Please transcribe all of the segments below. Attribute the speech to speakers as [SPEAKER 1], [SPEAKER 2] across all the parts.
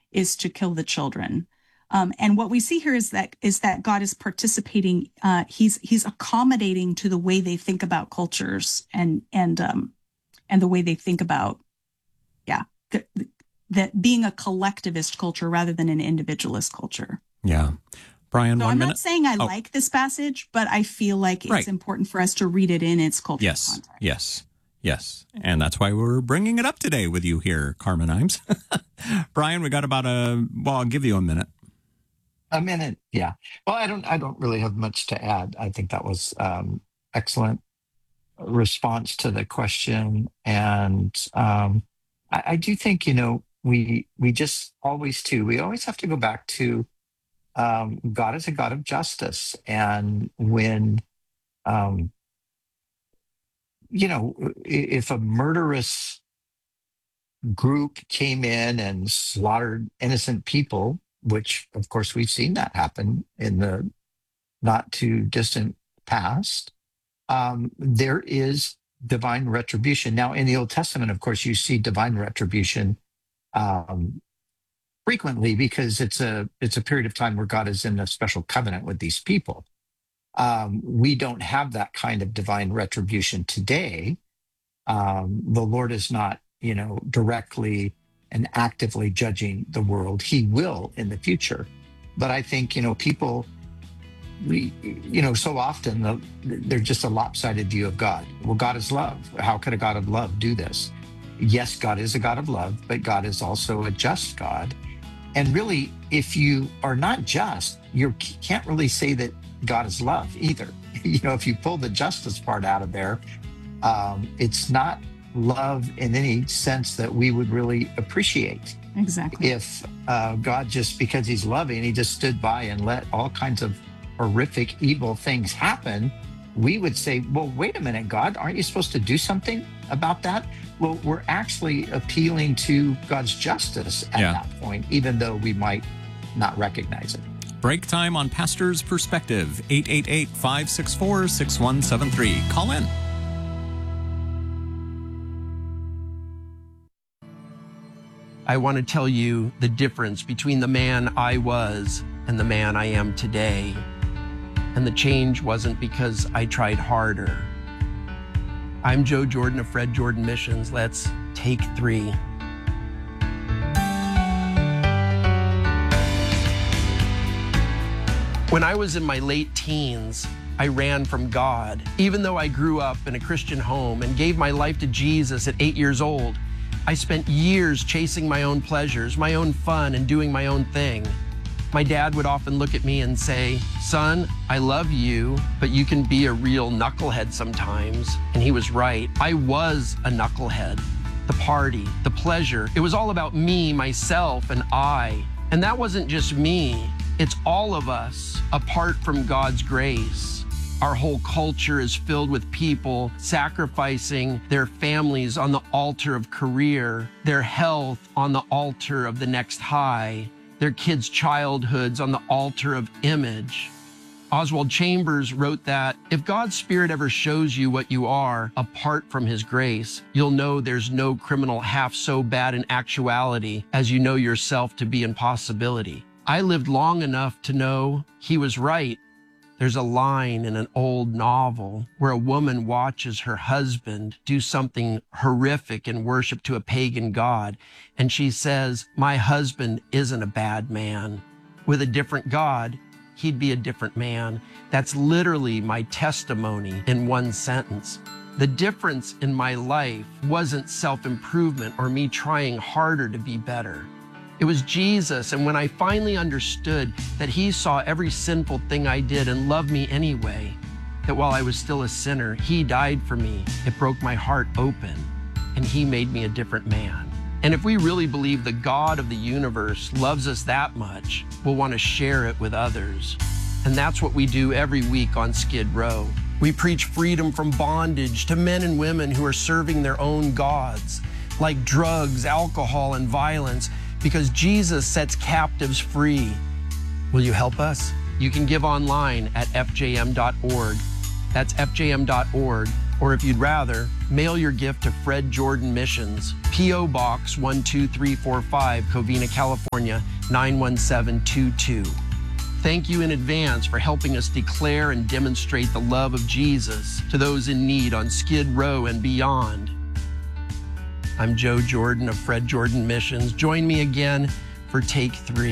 [SPEAKER 1] is to kill the children. And what we see here is that God is participating. He's accommodating to the way they think about cultures and the way they think about, that being a collectivist culture rather than an individualist culture.
[SPEAKER 2] Yeah. Brian,
[SPEAKER 1] so
[SPEAKER 2] 1 minute.
[SPEAKER 1] I'm not saying I like this passage, but I feel like it's important for us to read it in its cultural context.
[SPEAKER 2] Yes. And that's why we're bringing it up today with you here, Carmen Imes. Brian, we got about I'll give you a minute.
[SPEAKER 3] A minute, yeah. Well, I don't really have much to add. I think that was excellent response to the question, and I do think we just always have to go back to God is a God of justice, and when if a murderous group came in and slaughtered innocent people, which of course we've seen that happen in the not too distant past, there is divine retribution. Now, in the Old Testament, of course, you see divine retribution frequently because it's a period of time where God is in a special covenant with these people. We don't have that kind of divine retribution today. The Lord is not, directly and actively judging the world. He will in the future. But I think, people, so often they're just a lopsided view of God. Well, God is love. How could a God of love do this? Yes, God is a God of love, but God is also a just God. And really, if you are not just, you can't really say that God is love either. If you pull the justice part out of there, it's not love in any sense that we would really appreciate.
[SPEAKER 1] Exactly.
[SPEAKER 3] If God, just because he's loving, he just stood by and let all kinds of horrific, evil things happen, we would say, well, wait a minute, God, aren't you supposed to do something about that? Well, we're actually appealing to God's justice at that point, even though we might not recognize it.
[SPEAKER 2] Break time on Pastor's Perspective, 888-564-6173. Call in.
[SPEAKER 4] I want to tell you the difference between the man I was and the man I am today. And the change wasn't because I tried harder. I'm Joe Jordan of Fred Jordan Missions. Let's take 3. When I was in my late teens, I ran from God. Even though I grew up in a Christian home and gave my life to Jesus at 8 years old, I spent years chasing my own pleasures, my own fun, and doing my own thing. My dad would often look at me and say, "Son, I love you, but you can be a real knucklehead sometimes." And he was right. I was a knucklehead. The party, the pleasure, it was all about me, myself, and I. And that wasn't just me. It's all of us, apart from God's grace. Our whole culture is filled with people sacrificing their families on the altar of career, their health on the altar of the next high, their kids' childhoods on the altar of image. Oswald Chambers wrote that if God's Spirit ever shows you what you are apart from His grace, you'll know there's no criminal half so bad in actuality as you know yourself to be in possibility. I lived long enough to know he was right. There's a line in an old novel where a woman watches her husband do something horrific in worship to a pagan god, and she says, "My husband isn't a bad man. With a different God, he'd be a different man." That's literally my testimony in one sentence. The difference in my life wasn't self-improvement or me trying harder to be better. It was Jesus, and when I finally understood that he saw every sinful thing I did and loved me anyway, that while I was still a sinner, he died for me, it broke my heart open, and he made me a different man. And if we really believe the God of the universe loves us that much, we'll want to share it with others. And that's what we do every week on Skid Row. We preach freedom from bondage to men and women who are serving their own gods, like drugs, alcohol, and violence, because Jesus sets captives free. Will you help us? You can give online at fjm.org. That's fjm.org. Or if you'd rather, mail your gift to Fred Jordan Missions, P.O. Box 12345, Covina, California, 91722. Thank you in advance for helping us declare and demonstrate the love of Jesus to those in need on Skid Row and beyond. I'm Joe Jordan of Fred Jordan Missions. Join me again for Take 3.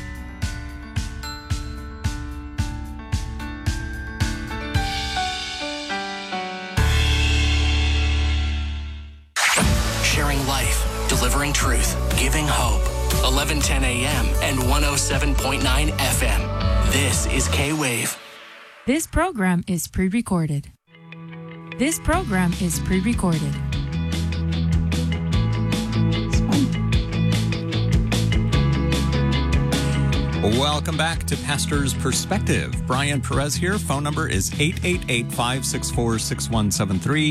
[SPEAKER 5] Sharing life, delivering truth, giving hope. 1110 a.m. and 107.9 FM. This is K-Wave.
[SPEAKER 6] This program is pre-recorded. This program is pre-recorded.
[SPEAKER 2] Welcome back to Pastor's Perspective. Brian Perez here. Phone number is 888-564-6173,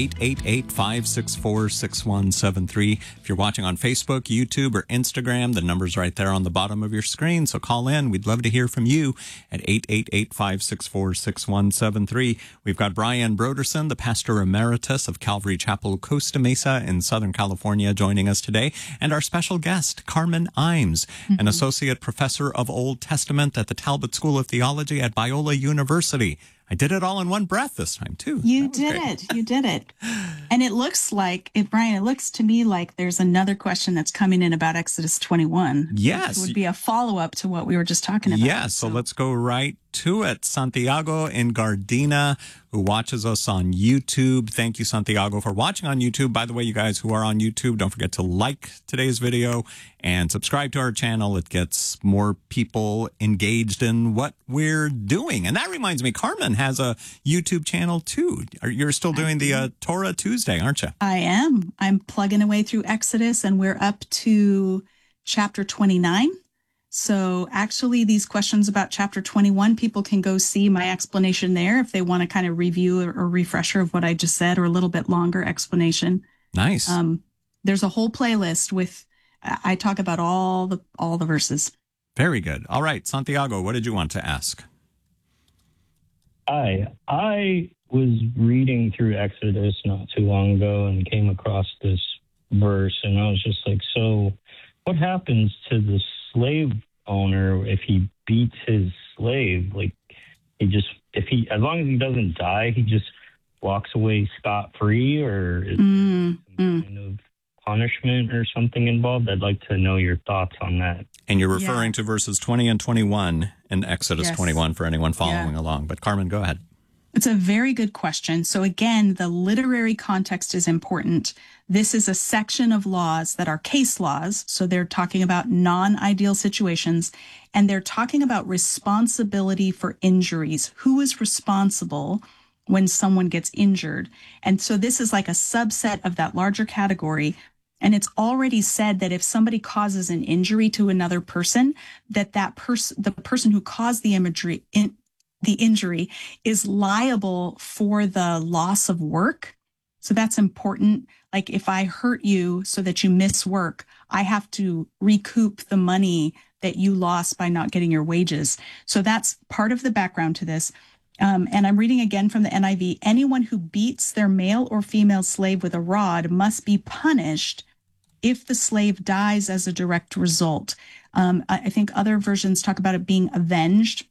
[SPEAKER 2] 888-564-6173. If you're watching on Facebook, YouTube, or Instagram, the number's right there on the bottom of your screen, so call in. We'd love to hear from you at 888-564-6173. We've got Brian Broderson, the pastor emeritus of Calvary Chapel, Costa Mesa in Southern California, joining us today, and our special guest, Carmen Imes, an associate professor of Old Testament at the Talbot School of Theology at Biola University. I did it all in one breath this time, too.
[SPEAKER 1] You did it. And it looks like, Brian, it looks to me like there's another question that's coming in about Exodus 21.
[SPEAKER 2] Yes.
[SPEAKER 1] It would be a follow-up to what we were just talking about.
[SPEAKER 2] Yes, so let's go right to it. Santiago in Gardena, who watches us on YouTube. Thank you, Santiago, for watching on YouTube. By the way, you guys who are on YouTube, don't forget to like today's video and subscribe to our channel. It gets more people engaged in what we're doing. And that reminds me, Carmen has a YouTube channel too. You're still doing the Torah Tuesday, aren't you?
[SPEAKER 1] I am. I'm plugging away through Exodus, and we're up to chapter 29. So actually, these questions about chapter 21, people can go see my explanation there if they want to kind of review or refresher of what I just said, or a little bit longer explanation.
[SPEAKER 2] Nice.
[SPEAKER 1] There's a whole playlist with, I talk about all the verses.
[SPEAKER 2] Very good. All right, Santiago, what did you want to ask?
[SPEAKER 7] Hi, I was reading through Exodus not too long ago and came across this verse, and I was just like, so what happens to the slave owner if he beats his slave? Like, as long as he doesn't die, he just walks away scot-free, or is there some kind of punishment or something involved? I'd like to know your thoughts on that.
[SPEAKER 2] And you're referring to verses 20 and 21 in Exodus 21 for anyone following along. But Carmen, go ahead.
[SPEAKER 1] It's a very good question. So again, the literary context is important. This is a section of laws that are case laws. So they're talking about non-ideal situations, and they're talking about responsibility for injuries. Who is responsible when someone gets injured? And so this is like a subset of that larger category. And it's already said that if somebody causes an injury to another person, the person who caused the injury is liable for the loss of work. So that's important. Like, if I hurt you so that you miss work, I have to recoup the money that you lost by not getting your wages. So that's part of the background to this. And I'm reading again from the NIV. Anyone who beats their male or female slave with a rod must be punished if the slave dies as a direct result. I think other versions talk about it being avenged.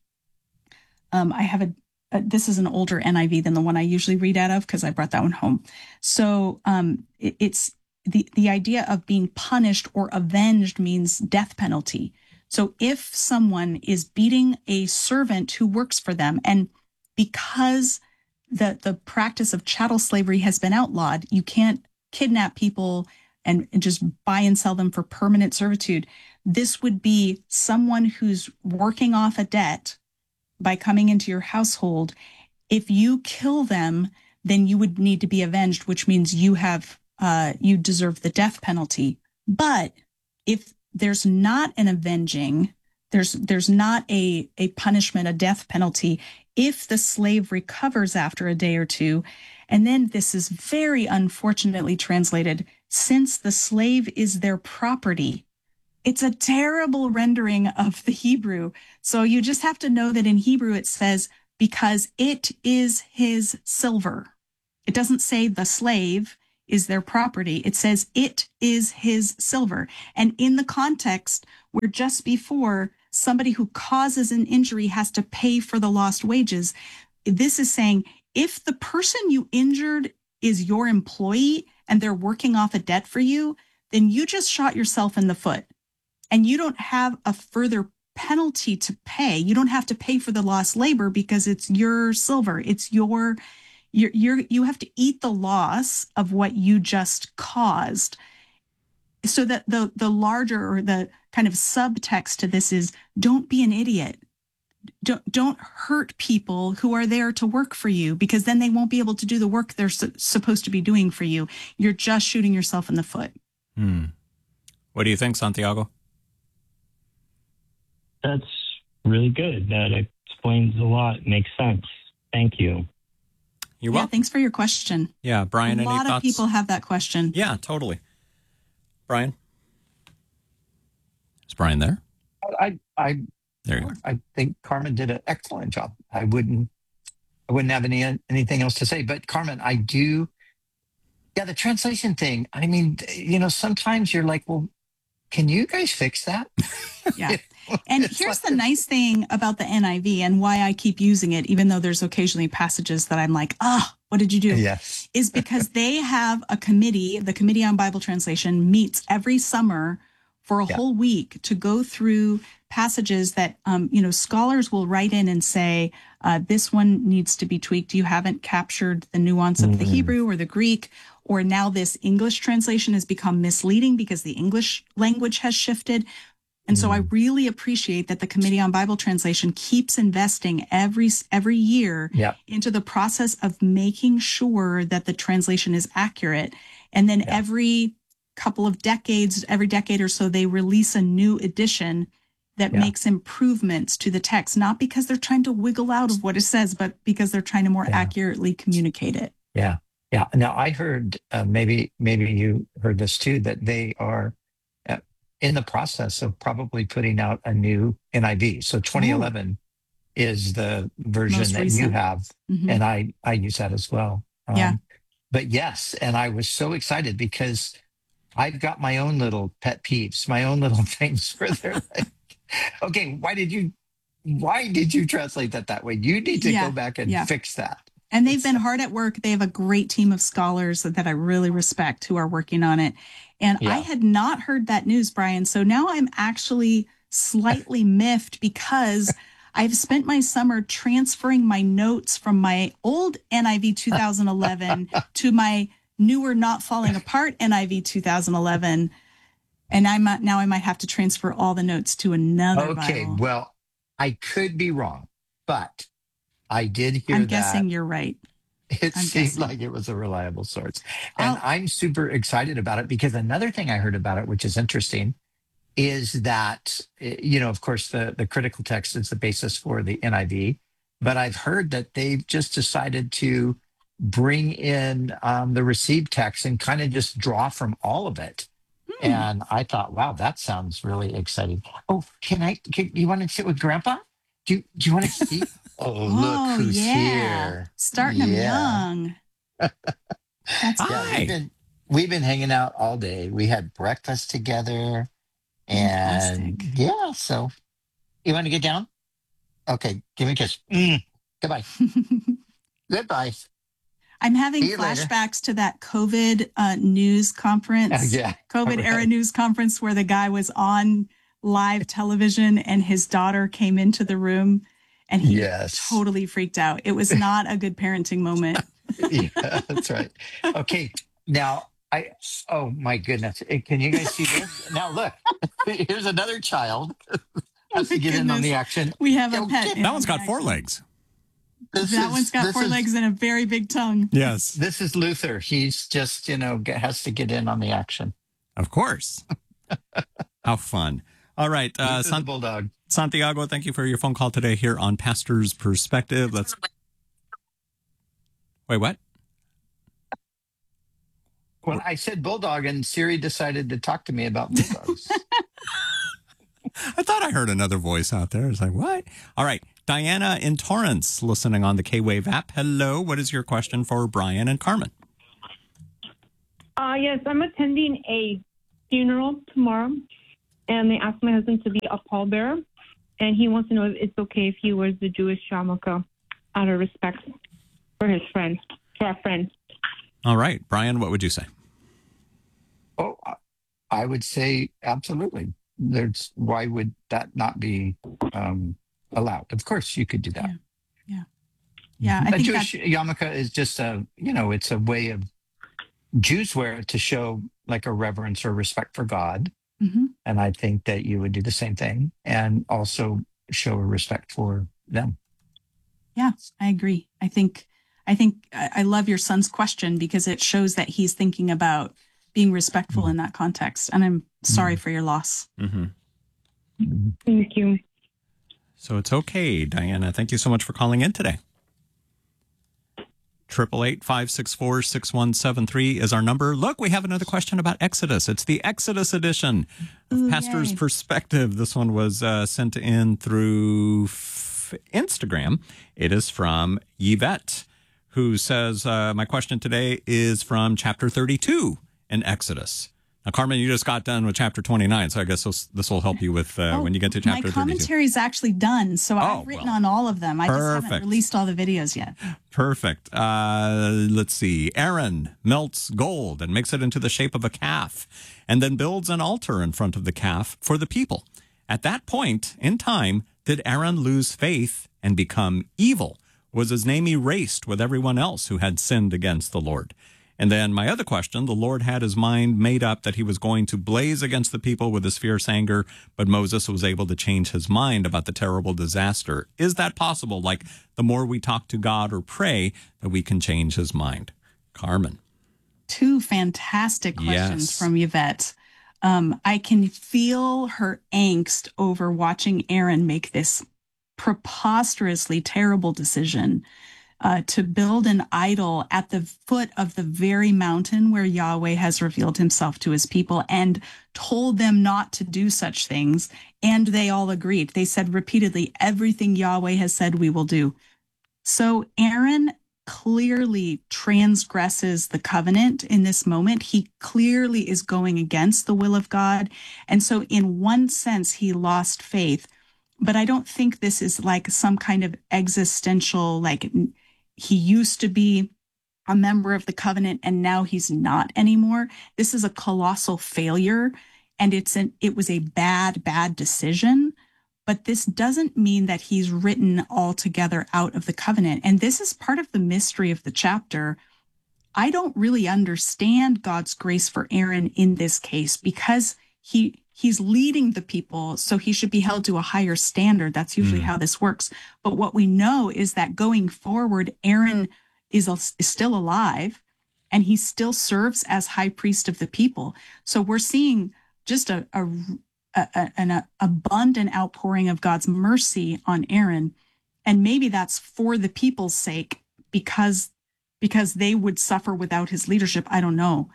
[SPEAKER 1] I have this is an older NIV than the one I usually read out of, because I brought that one home. So it's the idea of being punished or avenged means death penalty. So if someone is beating a servant who works for them, and because the practice of chattel slavery has been outlawed, you can't kidnap people and just buy and sell them for permanent servitude. This would be someone who's working off a debt by coming into your household. If you kill them, then you would need to be avenged, which means you deserve the death penalty. But if there's not an avenging, there's not a punishment, a death penalty, if the slave recovers after a day or two, and then this is very unfortunately translated, since the slave is their property. It's a terrible rendering of the Hebrew. So you just have to know that in Hebrew it says, because it is his silver. It doesn't say the slave is their property. It says it is his silver. And in the context where just before somebody who causes an injury has to pay for the lost wages, this is saying if the person you injured is your employee and they're working off a debt for you, then you just shot yourself in the foot and you don't have a further penalty to pay. You don't have to pay for the lost labor because it's your silver. It's you have to eat the loss of what you just caused. So that the larger or the kind of subtext to this is don't be an idiot. Don't hurt people who are there to work for you, because then they won't be able to do the work they're supposed to be doing for you. You're just shooting yourself in the foot.
[SPEAKER 2] What do you think, Santiago?
[SPEAKER 7] That's really good. That explains a lot. Makes sense. Thank you.
[SPEAKER 2] You're welcome.
[SPEAKER 1] Thanks for your question.
[SPEAKER 2] Yeah, Brian, any thoughts?
[SPEAKER 1] A lot of people have that question.
[SPEAKER 2] Yeah, totally. Brian? Is Brian there? There you are.
[SPEAKER 3] I think Carmen did an excellent job. I wouldn't have anything else to say. But Carmen, I do. Yeah, the translation thing. I mean, sometimes you're like, well, can you guys fix that?
[SPEAKER 1] Yeah. And here's the nice thing about the NIV and why I keep using it, even though there's occasionally passages that I'm like, what did you do?
[SPEAKER 3] Yes.
[SPEAKER 1] Is because they have a committee, the Committee on Bible Translation meets every summer for a whole week to go through passages that, scholars will write in and say, this one needs to be tweaked. You haven't captured the nuance of the Hebrew or the Greek, or now this English translation has become misleading because the English language has shifted. And so I really appreciate that the Committee on Bible Translation keeps investing every year into the process of making sure that the translation is accurate. And then every couple of decades, every decade or so, they release a new edition that makes improvements to the text, not because they're trying to wiggle out of what it says, but because they're trying to more accurately communicate it.
[SPEAKER 3] Yeah. Yeah. Now I heard, maybe you heard this too, that they are in the process of probably putting out a new NIV. So 2011 is the version that you have. And I use that as well. But yes, and I was so excited because I've got my own little pet peeves, my own little things where they're like, okay, why did you translate that way? You need to go back and fix that.
[SPEAKER 1] And they've been hard at work. They have a great team of scholars that I really respect who are working on it. And I had not heard that news, Brian. So now I'm actually slightly miffed because I've spent my summer transferring my notes from my old NIV 2011 to my newer Not Falling Apart NIV 2011. And I might have to transfer all the notes to another Bible.
[SPEAKER 3] Well, I could be wrong, but I did hear that.
[SPEAKER 1] I'm guessing you're right.
[SPEAKER 3] It seemed like it was a reliable source. And I'm super excited about it because another thing I heard about it, which is interesting, is that, of course, the critical text is the basis for the NIV. But I've heard that they've just decided to bring in the received text and kind of just draw from all of it. And I thought, wow, that sounds really exciting. Oh, you want to sit with Grandpa? Do you want to see? Oh, look who's here.
[SPEAKER 1] Starting them young. That's
[SPEAKER 3] we've been hanging out all day. We had breakfast together. And so you want to get down? Okay, give me a kiss. Goodbye. Goodbye.
[SPEAKER 1] I'm having flashbacks to that COVID news conference, COVID era news conference where the guy was on live television and his daughter came into the room and he totally freaked out. It was not a good parenting moment.
[SPEAKER 3] Yeah, that's right. Okay, now oh my goodness. Can you guys see this? Now look, here's another child. Has to get in on the action.
[SPEAKER 1] We have a pet.
[SPEAKER 2] That one's got 4 legs.
[SPEAKER 1] That one's got 4 legs and a very big tongue.
[SPEAKER 2] Yes.
[SPEAKER 3] This is Luther. He's just, has to get in on the action.
[SPEAKER 2] Of course. How fun. All right.
[SPEAKER 3] Bulldog.
[SPEAKER 2] Santiago, thank you for your phone call today here on Pastor's Perspective. Wait, what?
[SPEAKER 3] Well, I said bulldog and Siri decided to talk to me about bulldogs.
[SPEAKER 2] I thought I heard another voice out there. It's like, what? All right. Diana in Torrance, listening on the K-Wave app. Hello, what is your question for Brian and Carmen?
[SPEAKER 8] Yes, I'm attending a funeral tomorrow, and they asked my husband to be a pallbearer, and he wants to know if it's okay if he wears the Jewish yarmulke out of respect for his friend, for our friend.
[SPEAKER 2] All right. Brian, what would you say?
[SPEAKER 3] Oh, I would say absolutely. Why would that not be allowed? Of course, you could do that.
[SPEAKER 1] Yeah. I
[SPEAKER 3] A
[SPEAKER 1] think
[SPEAKER 3] Jewish yarmulke is just it's a way of Jews wear it to show like a reverence or respect for God.
[SPEAKER 1] Mm-hmm.
[SPEAKER 3] And I think that you would do the same thing and also show a respect for them.
[SPEAKER 1] Yeah, I agree. I think I love your son's question because it shows that he's thinking about being respectful in that context. And I'm sorry for your loss.
[SPEAKER 2] Mm-hmm.
[SPEAKER 8] Thank you.
[SPEAKER 2] So it's okay, Diana. Thank you so much for calling in today. 888-564-6173 is our number. Look, we have another question about Exodus. It's the Exodus edition of Pastor's Perspective. This one was sent in through Instagram. It is from Yvette, who says, my question today is from chapter 32 in Exodus. Now, Carmen, you just got done with chapter 29, so I guess this will help you with when you get to chapter 32.
[SPEAKER 1] My commentary is actually done, so I've written on all of them. I just haven't released all the videos yet.
[SPEAKER 2] Perfect. Let's see. Aaron melts gold and makes it into the shape of a calf, and then builds an altar in front of the calf for the people. At that point in time, did Aaron lose faith and become evil? Was his name erased with everyone else who had sinned against the Lord? And then my other question, the Lord had his mind made up that he was going to blaze against the people with his fierce anger, but Moses was able to change his mind about the terrible disaster. Is that possible? Like the more we talk to God or pray, that we can change his mind? Carmen.
[SPEAKER 1] Two fantastic questions from Yvette. I can feel her angst over watching Aaron make this preposterously terrible decision to build an idol at the foot of the very mountain where Yahweh has revealed himself to his people and told them not to do such things. And they all agreed. They said repeatedly, everything Yahweh has said we will do. So Aaron clearly transgresses the covenant in this moment. He clearly is going against the will of God. And so in one sense, he lost faith. But I don't think this is like some kind of existential, like he used to be a member of the covenant and now he's not anymore. This is a colossal failure, and it was a bad decision. But this doesn't mean that he's written altogether out of the covenant. And this is part of the mystery of the chapter. I don't really understand God's grace for Aaron in this case because he's leading the people, so he should be held to a higher standard. That's usually how this works. But what we know is that going forward, Aaron is still alive, and he still serves as high priest of the people. So we're seeing just an abundant outpouring of God's mercy on Aaron. And maybe that's for the people's sake, because they would suffer without his leadership. I don't know.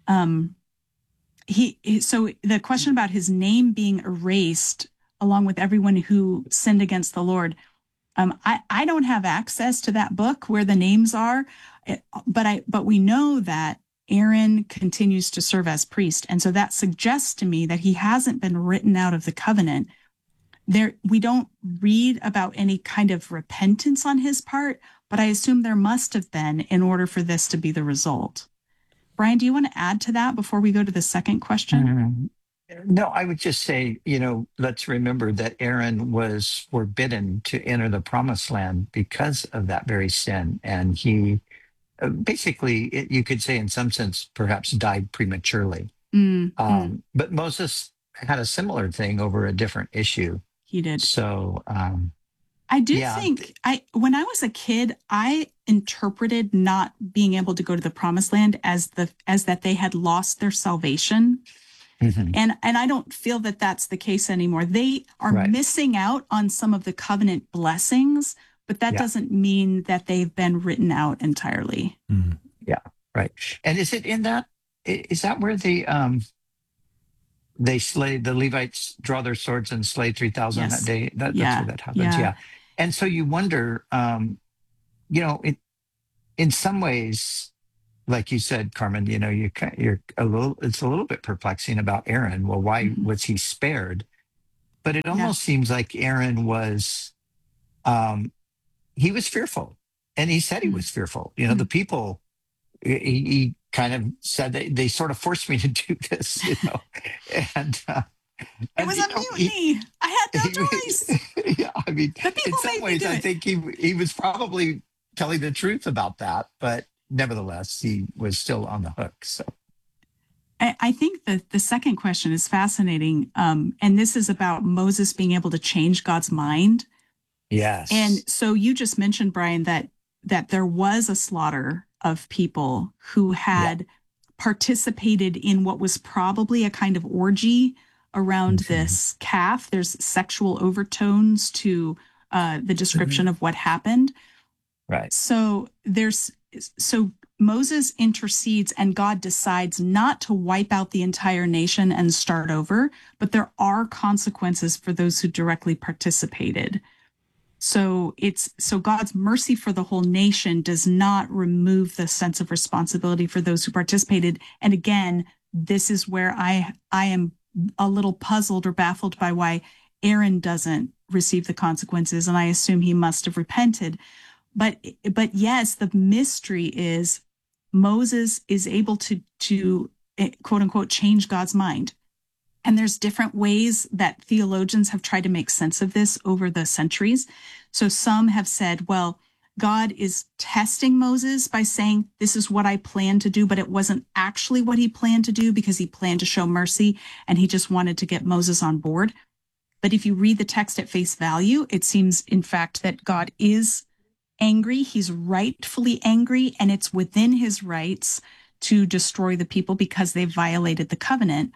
[SPEAKER 1] So the question about his name being erased along with everyone who sinned against the Lord, I don't have access to that book where the names are, but we know that Aaron continues to serve as priest. And so that suggests to me that he hasn't been written out of the covenant. We don't read about any kind of repentance on his part, but I assume there must have been in order for this to be the result. Brian, do you want to add to that before we go to the second question?
[SPEAKER 3] No, I would just say, let's remember that Aaron was forbidden to enter the promised land because of that very sin. And he basically, you could say in some sense, perhaps died prematurely. But Moses had a similar thing over a different issue.
[SPEAKER 1] He did.
[SPEAKER 3] So
[SPEAKER 1] I do think when I was a kid, I interpreted not being able to go to the promised land as that they had lost their salvation. And I don't feel that that's the case anymore. They are missing out on some of the covenant blessings, but that doesn't mean that they've been written out entirely.
[SPEAKER 3] Yeah, right. And is it in that? Is that where they slay, the Levites draw their swords and slay 3,000 that day? That's where that happens. And so you wonder, in some ways, like you said, Carmen, you're it's a little bit perplexing about Aaron. Well, why was he spared? But it almost seems like Aaron was, he was fearful, and he said he was fearful. The people, he kind of said they sort of forced me to do this, and
[SPEAKER 1] it was a mutiny. I had no choice.
[SPEAKER 3] Yeah, I mean, in some ways, I think he was probably telling the truth about that, but nevertheless, he was still on the hook. So,
[SPEAKER 1] I think that the second question is fascinating, and this is about Moses being able to change God's mind.
[SPEAKER 3] Yes.
[SPEAKER 1] And so you just mentioned, Brian, that there was a slaughter of people who had participated in what was probably a kind of orgy around this calf. There's sexual overtones to the description of what happened.
[SPEAKER 3] Right.
[SPEAKER 1] So Moses intercedes, and God decides not to wipe out the entire nation and start over, but there are consequences for those who directly participated. So God's mercy for the whole nation does not remove the sense of responsibility for those who participated. And again, this is where I am a little puzzled or baffled by why Aaron doesn't receive the consequences, and I assume he must have repented. But yes, the mystery is Moses is able to quote unquote change God's mind. And there's different ways that theologians have tried to make sense of this over the centuries. So some have said, well, God is testing Moses by saying, this is what I plan to do, but it wasn't actually what he planned to do because he planned to show mercy and he just wanted to get Moses on board. But if you read the text at face value, it seems, in fact, that God is angry. He's rightfully angry, and it's within his rights to destroy the people because they violated the covenant.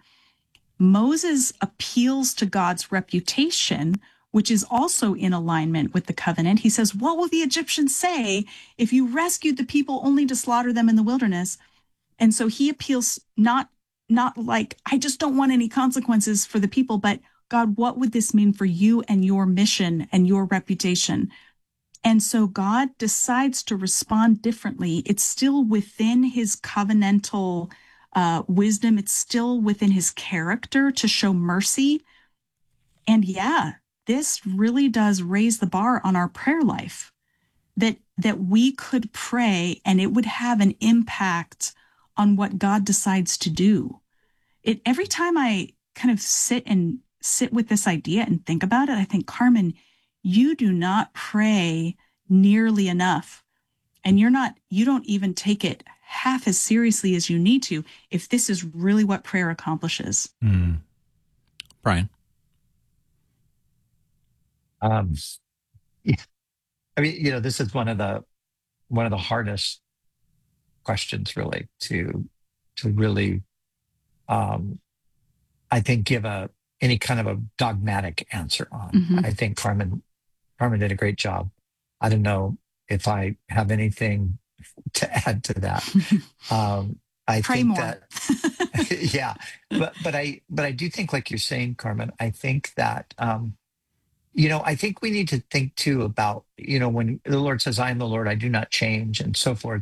[SPEAKER 1] Moses appeals to God's reputation, which is also in alignment with the covenant. He says, what will the Egyptians say if you rescued the people only to slaughter them in the wilderness? And so he appeals not like, I just don't want any consequences for the people, but God, what would this mean for you and your mission and your reputation? And so God decides to respond differently. It's still within his covenantal wisdom. It's still within his character to show mercy. And this really does raise the bar on our prayer life, that we could pray and it would have an impact on what God decides to do. Every time I kind of sit with this idea and think about it, I think, Carmen, you do not pray nearly enough. And you don't even take it half as seriously as you need to if this is really what prayer accomplishes.
[SPEAKER 2] Brian?
[SPEAKER 3] I mean, this is one of the hardest questions, really, to really, I think, give any kind of a dogmatic answer on.
[SPEAKER 1] Mm-hmm.
[SPEAKER 3] I think Carmen did a great job. I don't know if I have anything to add to that. I
[SPEAKER 1] Pray
[SPEAKER 3] think
[SPEAKER 1] more.
[SPEAKER 3] that, yeah, but I do think, like you're saying, Carmen, I think that, I think we need to think too about, when the Lord says, I am the Lord, I do not change, and so forth.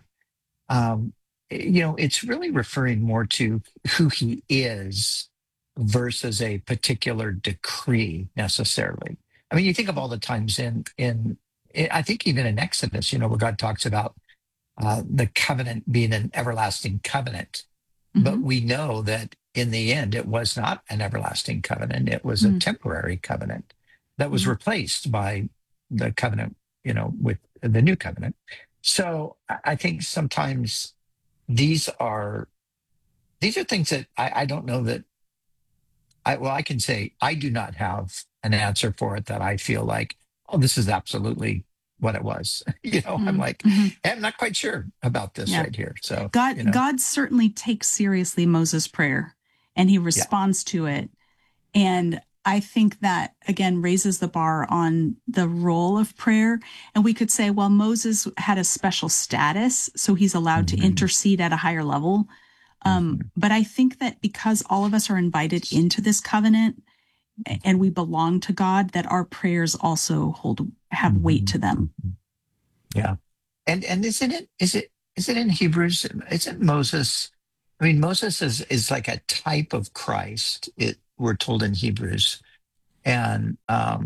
[SPEAKER 3] It's really referring more to who he is versus a particular decree necessarily. I mean, you think of all the times in I think even in Exodus, where God talks about the covenant being an everlasting covenant. Mm-hmm. But we know that in the end, it was not an everlasting covenant. It was a temporary covenant that was replaced by the covenant, with the new covenant. So I think sometimes these are things that I don't know that I can say I do not have an answer for it that I feel like, oh, this is absolutely what it was. I'm like, I'm not quite sure about this right here. So
[SPEAKER 1] God certainly takes seriously Moses' prayer and he responds to it. And I think that, again, raises the bar on the role of prayer. And we could say, well, Moses had a special status, so he's allowed to intercede at a higher level. But I think that because all of us are invited into this covenant, and we belong to God, that our prayers also have weight to them.
[SPEAKER 3] Yeah. And isn't it in Hebrews? Isn't Moses? I mean, Moses is like a type of Christ. We're told in Hebrews, and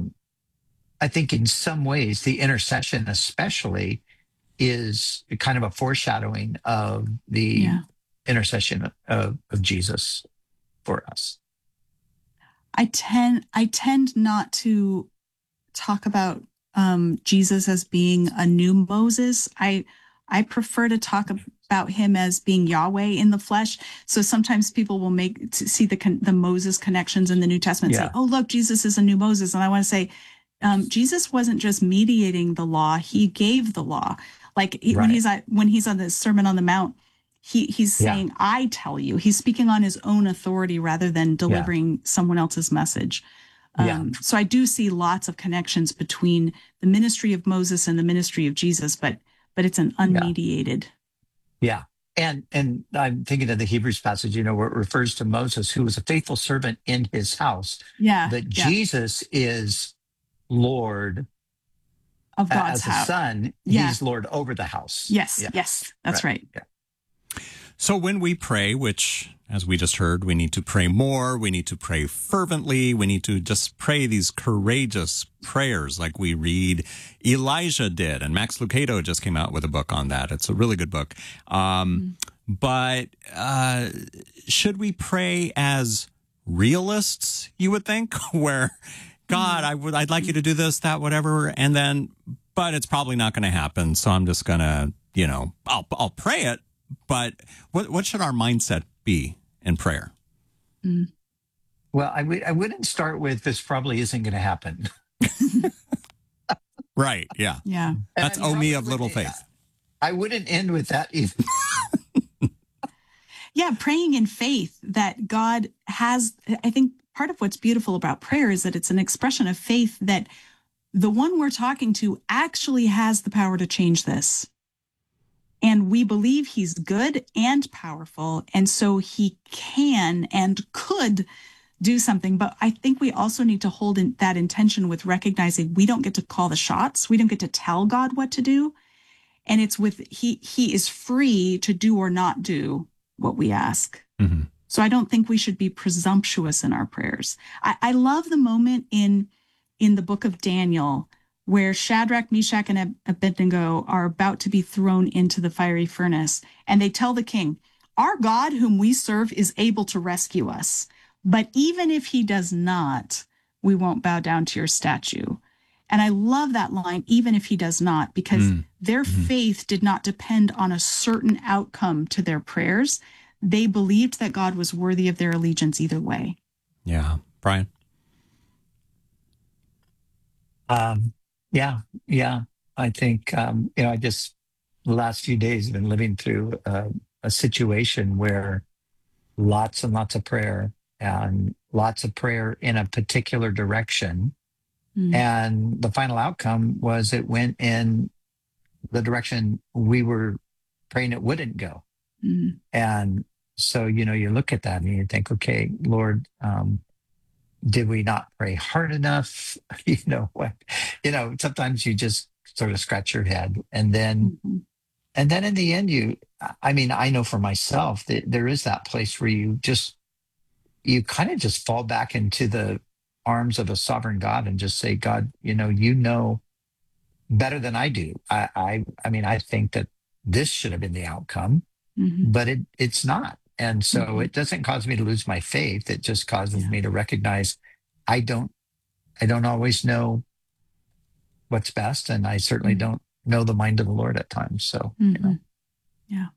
[SPEAKER 3] I think in some ways the intercession, especially, is kind of a foreshadowing of the intercession of Jesus for us.
[SPEAKER 1] I tend not to talk about Jesus as being a new Moses. I prefer to talk about him as being Yahweh in the flesh. So sometimes people will see the Moses connections in the New Testament and say, oh, look, Jesus is a new Moses. And I want to say, Jesus wasn't just mediating the law, he gave the law. Like when he's on the Sermon on the Mount, he's saying, I tell you. He's speaking on his own authority rather than delivering someone else's message. So I do see lots of connections between the ministry of Moses and the ministry of Jesus, but it's an unmediated.
[SPEAKER 3] Yeah. And I'm thinking of the Hebrews passage, where it refers to Moses, who was a faithful servant in his house.
[SPEAKER 1] Yeah.
[SPEAKER 3] That Jesus is Lord
[SPEAKER 1] of God's
[SPEAKER 3] as
[SPEAKER 1] house.
[SPEAKER 3] a son. He's Lord over the house.
[SPEAKER 1] Yes. That's right.
[SPEAKER 3] Yeah.
[SPEAKER 2] So when we pray, which, as we just heard, we need to pray more, we need to pray fervently, we need to just pray these courageous prayers like we read Elijah did. And Max Lucado just came out with a book on that. It's a really good book. But should we pray as realists, you would think, where, God, I'd like you to do this, that, whatever, and then, but it's probably not going to happen. So I'm just going to, I'll pray it. But what should our mindset be in prayer?
[SPEAKER 3] Well, I wouldn't start with this probably isn't going to happen.
[SPEAKER 2] Right. Yeah.
[SPEAKER 1] Yeah.
[SPEAKER 2] That's me of little faith.
[SPEAKER 3] I wouldn't end with that either.
[SPEAKER 1] Yeah. Praying in faith that God has, I think part of what's beautiful about prayer is that it's an expression of faith that the one we're talking to actually has the power to change this. And we believe he's good and powerful. And so he can and could do something. But I think we also need to hold in that intention with recognizing we don't get to call the shots. We don't get to tell God what to do. And it's with he is free to do or not do what we ask. Mm-hmm. So I don't think we should be presumptuous in our prayers. I love the moment in the book of Daniel where Shadrach, Meshach, and Abednego are about to be thrown into the fiery furnace. And they tell the king, our God whom we serve is able to rescue us. But even if he does not, we won't bow down to your statue. And I love that line, even if he does not, because their faith did not depend on a certain outcome to their prayers. They believed that God was worthy of their allegiance either way.
[SPEAKER 2] Yeah. Brian?
[SPEAKER 3] Yeah. I think, I just, the last few days have been living through a situation where lots and lots of prayer and lots of prayer in a particular direction. And the final outcome was it went in the direction we were praying it wouldn't go. And so, you look at that and you think, okay, Lord, did we not pray hard enough? Sometimes you just sort of scratch your head. And then in the end, I know for myself that there is that place where you kind of just fall back into the arms of a sovereign God and just say, God, you know better than I do. I think that this should have been the outcome, but it's not. And so it doesn't cause me to lose my faith. It just causes me to recognize I don't always know what's best. And I certainly don't know the mind of the Lord at times. So,
[SPEAKER 1] Yeah.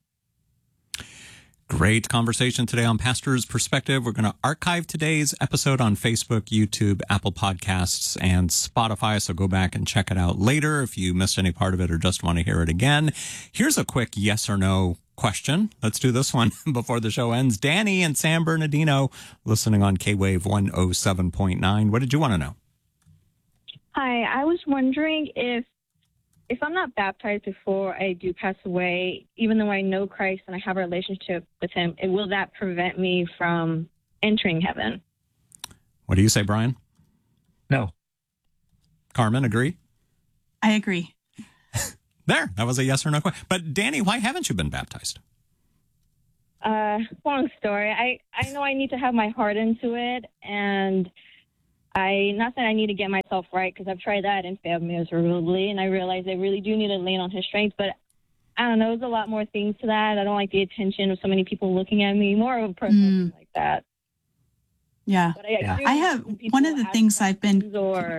[SPEAKER 2] Great conversation today on Pastor's Perspective. We're going to archive today's episode on Facebook, YouTube, Apple Podcasts, and Spotify. So go back and check it out later if you missed any part of it or just want to hear it again. Here's a quick yes or no question. Let's do this one before the show ends. Danny in San Bernardino, listening on K-Wave 107.9. What did you want to know?
[SPEAKER 9] Hi, I was wondering if I'm not baptized before I do pass away, even though I know Christ and I have a relationship with him, will that prevent me from entering heaven?
[SPEAKER 2] What do you say, Brian?
[SPEAKER 3] No.
[SPEAKER 2] Carmen, agree?
[SPEAKER 1] I agree.
[SPEAKER 2] There, that was a yes or no question. But Danny, why haven't you been baptized?
[SPEAKER 9] Long story. I know I need to have my heart into it, and not that I need to get myself right, because I've tried that and failed miserably, and I realize I really do need to lean on his strength, but I don't know, there's a lot more things to that. I don't like the attention of so many people looking at me, more of a person like that.
[SPEAKER 1] Yeah.
[SPEAKER 9] But
[SPEAKER 1] I have one of the things I've been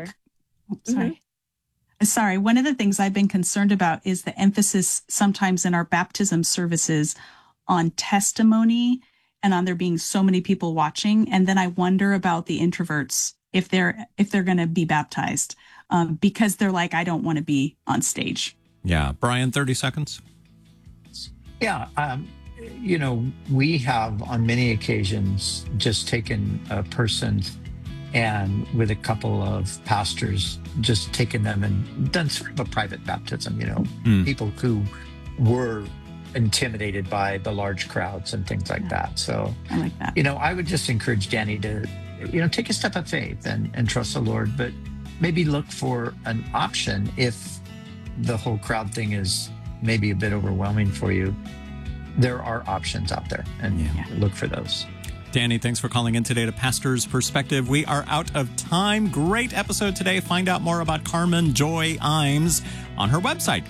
[SPEAKER 1] Sorry, one of the things I've been concerned about is the emphasis sometimes in our baptism services on testimony and on there being so many people watching. And then I wonder about the introverts if they're going to be baptized because they're like, I don't want to be on stage.
[SPEAKER 2] Yeah. Brian, 30 seconds.
[SPEAKER 3] Yeah. We have on many occasions just taken a person and with a couple of pastors, just taken them and done sort of a private baptism, people who were intimidated by the large crowds and things like that. So
[SPEAKER 1] I like that.
[SPEAKER 3] I would just encourage Danny to, take a step of faith and trust the Lord, but maybe look for an option if the whole crowd thing is maybe a bit overwhelming for you. There are options out there, and look for those.
[SPEAKER 2] Danny, thanks for calling in today to Pastor's Perspective. We are out of time. Great episode today. Find out more about Carmen Joy Imes on her website,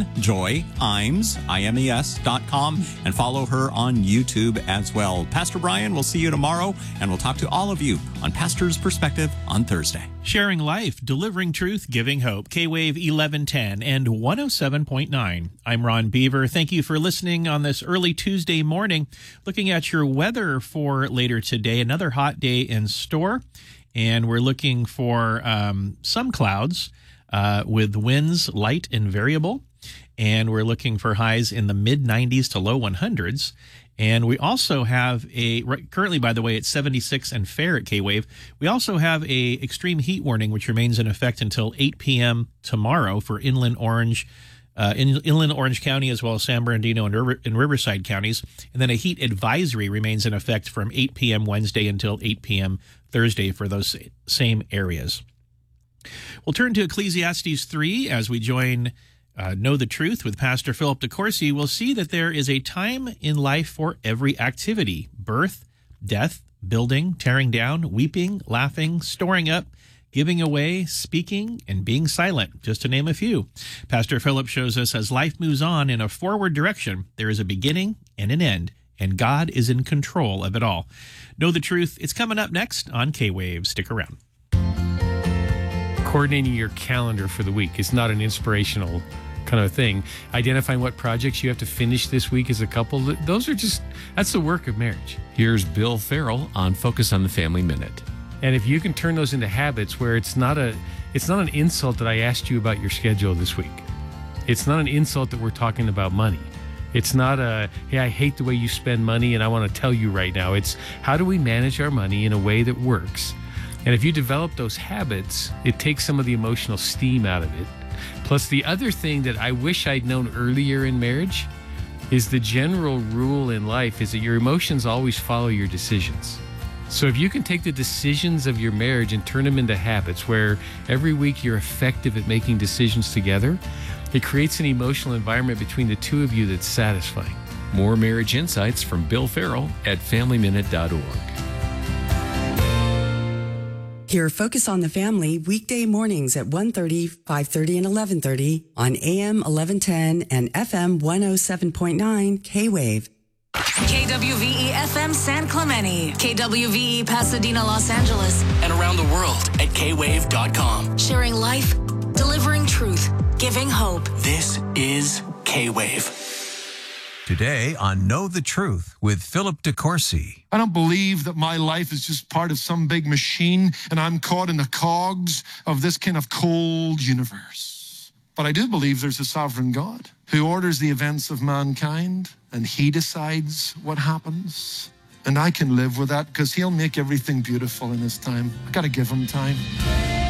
[SPEAKER 2] carmenjoyimes.com, and follow her on YouTube as well. Pastor Brian, we'll see you tomorrow, and we'll talk to all of you on Pastor's Perspective on Thursday.
[SPEAKER 10] Sharing life, delivering truth, giving hope. K-Wave 1110 and 107.9. I'm Ron Beaver. Thank you for listening on this early Tuesday morning. Looking at your weather for later today, another hot day in store. And we're looking for some clouds with winds light and variable. And we're looking for highs in the mid-90s to low 100s. And we also have currently, by the way, it's 76 and fair at K-Wave. We also have a extreme heat warning, which remains in effect until 8 p.m. tomorrow for Inland Orange County, as well as San Bernardino and Riverside counties. And then a heat advisory remains in effect from 8 p.m. Wednesday until 8 p.m. Thursday for those same areas. We'll turn to Ecclesiastes 3 as we join Know the Truth with Pastor Philip DeCourcy. We'll see that there is a time in life for every activity: birth, death, building, tearing down, weeping, laughing, storing up, giving away, speaking, and being silent, just to name a few. Pastor Philip shows us as life moves on in a forward direction, there is a beginning and an end, and God is in control of it all. Know the Truth. It's coming up next on K-Wave. Stick around.
[SPEAKER 11] Coordinating your calendar for the week is not an inspirational kind of thing. Identifying what projects you have to finish this week as a couple, that's the work of marriage.
[SPEAKER 12] Here's Bill Farrell on Focus on the Family Minute.
[SPEAKER 11] And if you can turn those into habits where it's not an insult that I asked you about your schedule this week. It's not an insult that we're talking about money. It's not hey, I hate the way you spend money and I want to tell you right now. It's how do we manage our money in a way that works? And if you develop those habits, it takes some of the emotional steam out of it. Plus, the other thing that I wish I'd known earlier in marriage is the general rule in life is that your emotions always follow your decisions. So if you can take the decisions of your marriage and turn them into habits where every week you're effective at making decisions together, it creates an emotional environment between the two of you that's satisfying.
[SPEAKER 12] More marriage insights from Bill Farrell at FamilyMinute.org.
[SPEAKER 13] Hear Focus on the Family weekday mornings at 1:30, 5:30, and 11:30 on AM 1110 and FM 107.9 K-Wave.
[SPEAKER 14] KWVE FM San Clemente, KWVE Pasadena, Los Angeles,
[SPEAKER 5] and around the world at kwave.com.
[SPEAKER 14] Sharing life, delivering truth, giving hope.
[SPEAKER 5] This is K-Wave.
[SPEAKER 15] Today on Know the Truth with Philip DeCourcy.
[SPEAKER 16] I don't believe that my life is just part of some big machine and I'm caught in the cogs of this kind of cold universe. But I do believe there's a sovereign God who orders the events of mankind and he decides what happens. And I can live with that because he'll make everything beautiful in his time. I got to give him time.